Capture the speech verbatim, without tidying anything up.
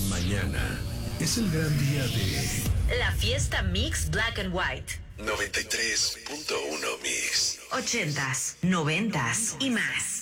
Mañana es el gran día de la fiesta Mix Black and White. noventa y tres punto uno Mix. Ochentas, noventas y más.